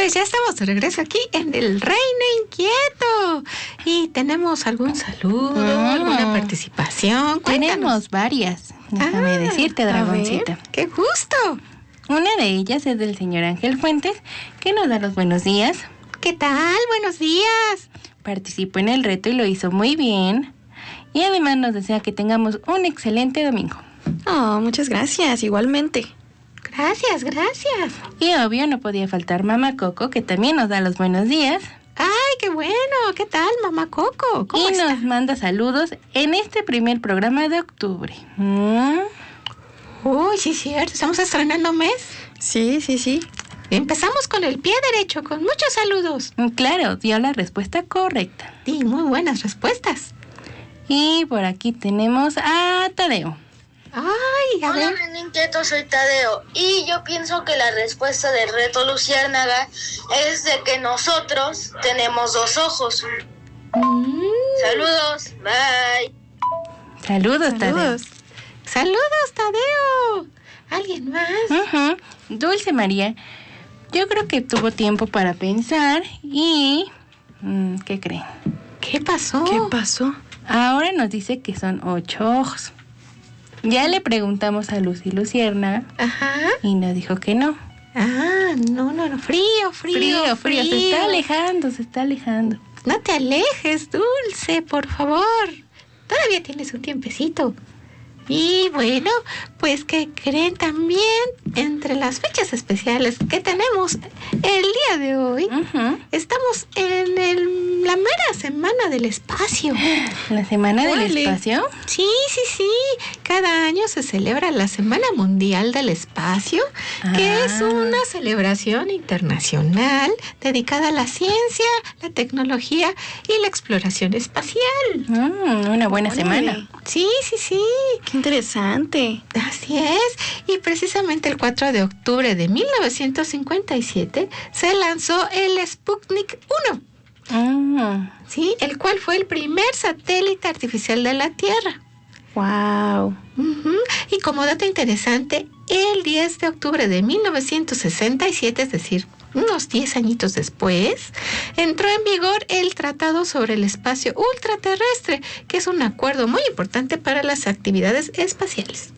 Pues ya estamos de regreso aquí en el Reino Inquieto. Y tenemos algún saludo, alguna participación. Cuéntanos. Tenemos varias, déjame decirte, Dragoncita. ¡Qué gusto! Una de ellas es del señor Ángel Fuentes, que nos da los buenos días. ¿Qué tal? Buenos días. Participó en el reto y lo hizo muy bien. Y además nos desea que tengamos un excelente domingo. Oh, muchas gracias, igualmente. Gracias, gracias. Y obvio no podía faltar Mamá Coco, que también nos da los buenos días. ¡Ay, qué bueno! ¿Qué tal, Mamá Coco? ¿Cómo está? Nos manda saludos en este primer programa de octubre. Uy, sí, cierto. Estamos estrenando mes. Sí. Empezamos con el pie derecho, con muchos saludos. Claro, dio la respuesta correcta. Sí, muy buenas respuestas. Y por aquí tenemos a Tadeo. Ay, a Hola, ver. Reino Inquieto, soy Tadeo. Y yo pienso que la respuesta del reto Luciérnaga es de que nosotros tenemos 2 ojos. Saludos, bye. Saludos, Tadeo. Saludos, Tadeo. ¿Alguien más? Dulce María, yo creo que tuvo tiempo para pensar y... ¿qué creen? ¿Qué pasó? ¿Qué pasó? Ahora nos dice que son 8 ojos. Ya le preguntamos a Lucy Luciérnaga. Ajá. Y nos dijo que no. Ah, no. Frío. Se está alejando. No te alejes, Dulce, por favor. Todavía tienes un tiempecito. Y bueno, pues que creen también entre las fechas especiales que tenemos el día de hoy, estamos en la mera semana del espacio. ¿La semana del espacio? Sí. Cada año se celebra la Semana Mundial del Espacio, que es una celebración internacional dedicada a la ciencia, la tecnología y la exploración espacial. Una buena semana. Sí. Qué interesante. Así es, y precisamente el 4 de octubre de 1957 se lanzó el Sputnik 1, ¿sí? El cual fue el primer satélite artificial de la Tierra. Wow. Y como dato interesante, el 10 de octubre de 1967, es decir, unos 10 añitos después, entró en vigor el Tratado sobre el Espacio Ultraterrestre, que es un acuerdo muy importante para las actividades espaciales.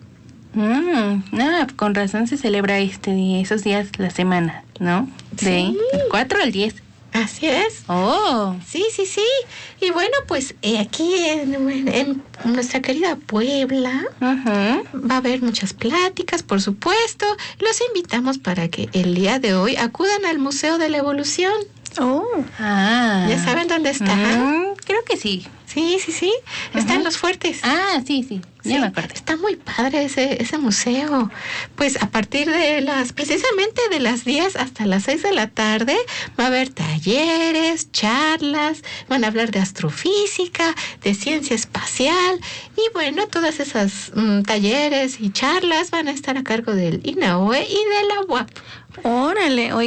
Con razón se celebra esos días la semana, ¿no? Del 4 al 10. Así es. Oh. Sí. Y bueno, pues aquí en nuestra querida Puebla va a haber muchas pláticas, por supuesto. Los invitamos para que el día de hoy acudan al Museo de la Evolución. ¿Ya saben dónde está? Creo que sí. Sí. Están Los Fuertes. Sí. Ya me acuerdo. Está muy padre ese museo. Pues a partir precisamente de las 10 hasta las 6 de la tarde, va a haber talleres, charlas, van a hablar de astrofísica, de ciencia espacial, y bueno, todas esas talleres y charlas van a estar a cargo del INAOE y de la UAP. Órale,